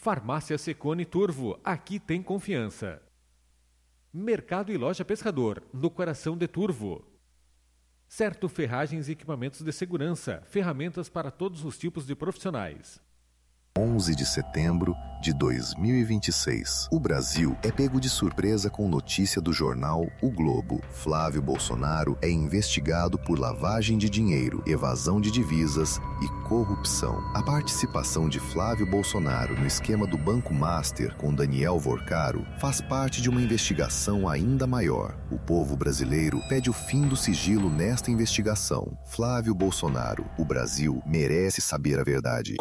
Farmácia Secone Turvo, aqui tem confiança. Mercado e Loja Pescador, no coração de Turvo. Certo Ferragens e Equipamentos de Segurança, ferramentas para todos os tipos de profissionais. 11 de setembro de 2026. O Brasil é pego de surpresa com notícia do jornal O Globo. Flávio Bolsonaro é investigado por lavagem de dinheiro, evasão de divisas e corrupção. A participação de Flávio Bolsonaro no esquema do Banco Master com Daniel Vorcaro faz parte de uma investigação ainda maior. O povo brasileiro pede o fim do sigilo nesta investigação. Flávio Bolsonaro, o Brasil merece saber a verdade.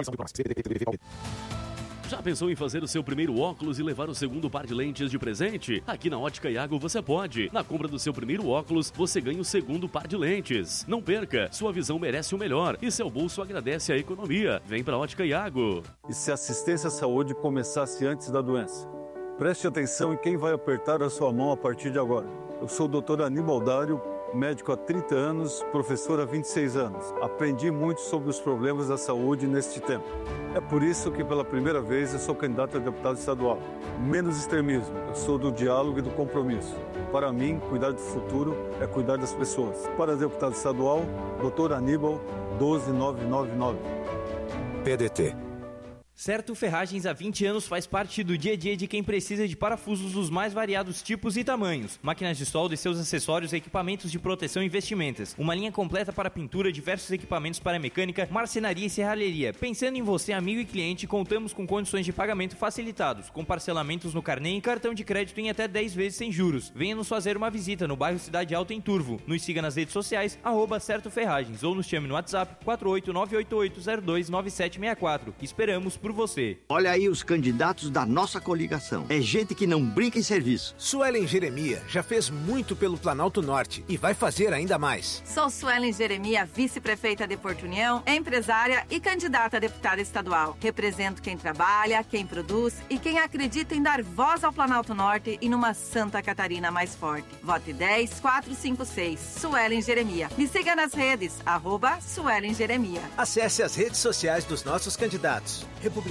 Já pensou em fazer o seu primeiro óculos e levar o segundo par de lentes de presente? Aqui na Ótica Iago você pode. Na compra do seu primeiro óculos, você ganha o segundo par de lentes. Não perca, sua visão merece o melhor e seu bolso agradece a economia. Vem pra Ótica Iago. E se a assistência à saúde começasse antes da doença? Preste atenção em quem vai apertar a sua mão a partir de agora. Eu sou o Dr. Aníbal Dário, médico há 30 anos, professor há 26 anos. Aprendi muito sobre os problemas da saúde neste tempo. É por isso que pela primeira vez eu sou candidato a deputado estadual. Menos extremismo, eu sou do diálogo e do compromisso. Para mim, cuidar do futuro é cuidar das pessoas. Para deputado estadual, Dr. Aníbal, 12999. PDT. Certo Ferragens há 20 anos faz parte do dia a dia de quem precisa de parafusos dos mais variados tipos e tamanhos, máquinas de solda e seus acessórios, equipamentos de proteção e vestimentas. Uma linha completa para pintura, diversos equipamentos para mecânica, marcenaria e serralheria. Pensando em você, amigo e cliente, contamos com condições de pagamento facilitados, com parcelamentos no carnê e cartão de crédito em até 10 vezes sem juros. Venha nos fazer uma visita no bairro Cidade Alta, em Turvo. Nos siga nas redes sociais, @Certo Ferragens, ou nos chame no WhatsApp 48988029764. Esperamos por você. Olha aí os candidatos da nossa coligação. É gente que não brinca em serviço. Suelen Jeremia já fez muito pelo Planalto Norte e vai fazer ainda mais. Sou Suelen Jeremia, vice-prefeita de Porto União, empresária e candidata a deputada estadual. Represento quem trabalha, quem produz e quem acredita em dar voz ao Planalto Norte e numa Santa Catarina mais forte. Vote 10456, Suelen Jeremia. Me siga nas redes, @Suelen Jeremia. Acesse as redes sociais dos nossos candidatos republicanos.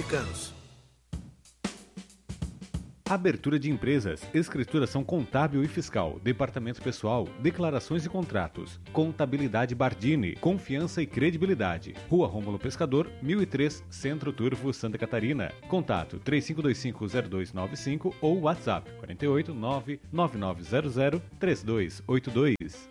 Abertura de empresas, escrituração contábil e fiscal, departamento pessoal, declarações e contratos, contabilidade Bardini, confiança e credibilidade. Rua Rômulo Pescador, 1003, Centro Turvo, Santa Catarina. Contato 3525-0295 ou WhatsApp 489-9900-3282.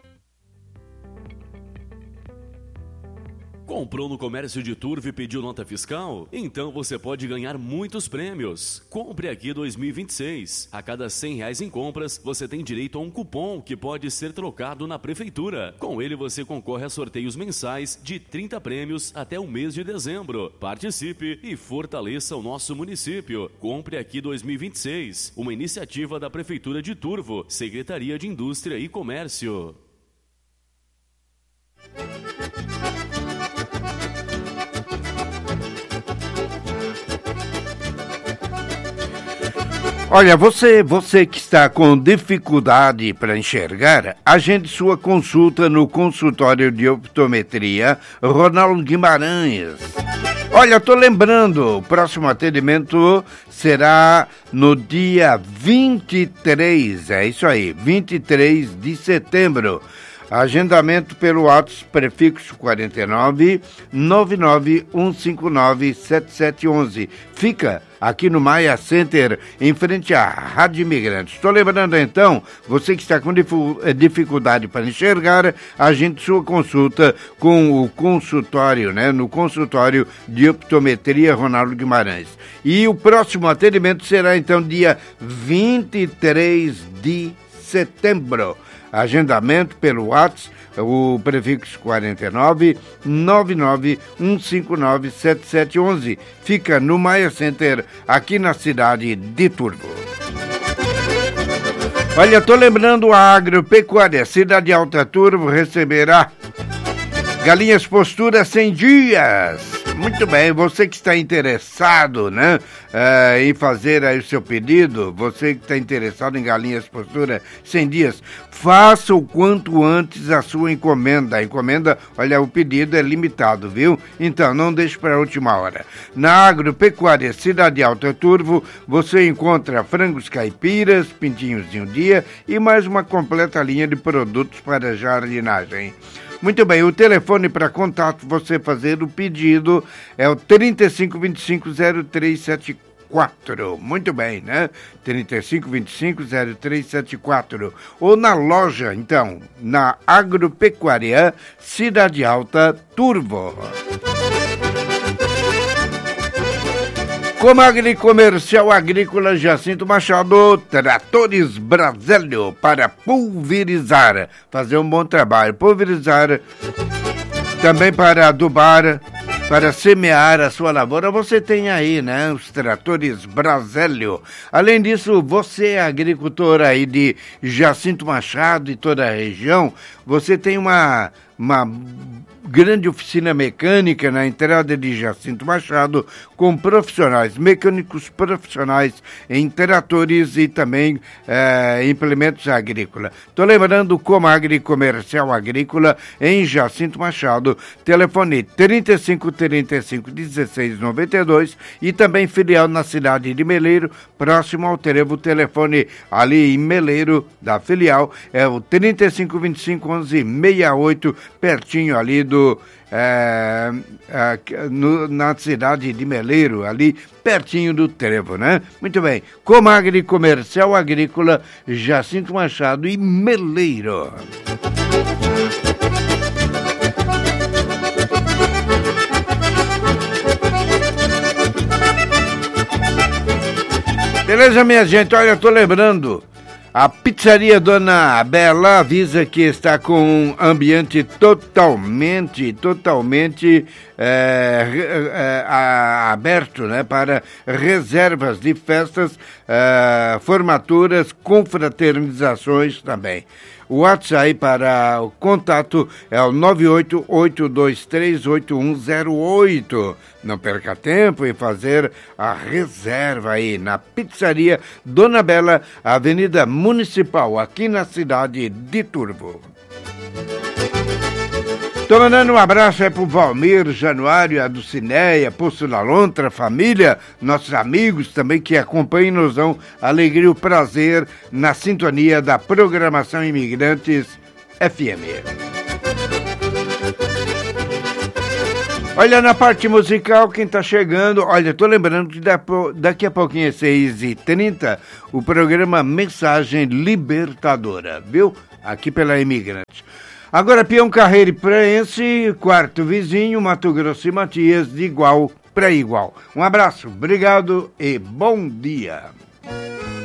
Comprou no comércio de Turvo e pediu nota fiscal? Então você pode ganhar muitos prêmios. Compre aqui 2026. A cada R$100 em compras, você tem direito a um cupom que pode ser trocado na prefeitura. Com ele você concorre a sorteios mensais de 30 prêmios até o mês de dezembro. Participe e fortaleça o nosso município. Compre aqui 2026. Uma iniciativa da Prefeitura de Turvo, Secretaria de Indústria e Comércio. Olha, você que está com dificuldade para enxergar, agende sua consulta no consultório de optometria Ronaldo Guimarães. Olha, tô lembrando, o próximo atendimento será no dia 23, é isso aí, 23 de setembro. Agendamento pelo WhatsApp prefixo 49 991597711. Fica aqui no Maia Center, em frente à Rádio Imigrantes. Estou lembrando então, você que está com dificuldade para enxergar, agende sua consulta com o consultório, né? No consultório de optometria Ronaldo Guimarães. E o próximo atendimento será então dia 23 de setembro. Agendamento pelo WhatsApp, o prefixo 49 991597711. Fica no Maia Center, aqui na cidade de Turvo. Olha, estou lembrando, a Agropecuária Cidade Alta Turvo receberá galinhas postura 100 dias. Muito bem, você que está interessado, né, em fazer aí o seu pedido, você que está interessado em galinhas postura 100 dias, faça o quanto antes a sua encomenda. A encomenda, olha, o pedido é limitado, viu? Então, não deixe para a última hora. Na Agropecuária Cidade Alta Turvo, você encontra frangos caipiras, pintinhos de um dia e mais uma completa linha de produtos para jardinagem. Muito bem, o telefone para contato, você fazer o pedido, é o 3525-0374. Muito bem, né? 3525-0374. Ou na loja, então, na Agropecuária Cidade Alta Turvo. Comagri Comercial Agrícola Jacinto Machado, tratores Brasélio para pulverizar, fazer um bom trabalho, pulverizar, também para adubar, para semear a sua lavoura, você tem aí, né, os tratores Brasélio. Além disso, você é agricultor aí de Jacinto Machado e toda a região, você tem uma grande oficina mecânica na entrada de Jacinto Machado, com profissionais, mecânicos profissionais em tratores e também implementos agrícolas. Estou lembrando, Comagri Comercial Agrícola em Jacinto Machado, telefone 3535-1692 e também filial na cidade de Meleiro, próximo ao Trevo. O telefone ali em Meleiro, da filial, é o 3525-1168, pertinho ali na cidade de Meleiro, ali pertinho do Trevo, né? Muito bem, Comagri Comercial Agrícola, Jacinto Machado e Meleiro. Beleza, minha gente? Olha, eu tô lembrando, a pizzaria Dona Bela avisa que está com um ambiente totalmente aberto, né, para reservas de festas, formaturas, confraternizações também. O WhatsApp para o contato é o 988238108. Não perca tempo em fazer a reserva aí na pizzaria Dona Bela, Avenida Municipal, aqui na cidade de Turvo. Estou mandando um abraço aí pro Valmir, Januário, a Dulcineia, Poço da Lontra, família, nossos amigos também que acompanham, nos dão alegria e o prazer na sintonia da programação Imigrantes FM. Olha, na parte musical, quem tá chegando, olha, tô lembrando que daqui a pouquinho, às 6h30, o programa Mensagem Libertadora, viu? Aqui pela Imigrantes. Agora, peão carreira e praense, quarto vizinho, Mato Grosso e Matias, de igual para igual. Um abraço, obrigado e bom dia.